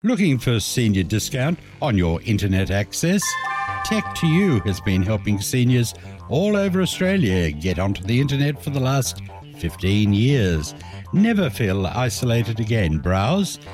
Looking for senior discount on your internet access? Tech2U has been helping seniors all over Australia get onto the internet for the last 15 years. Never feel isolated again. Browse,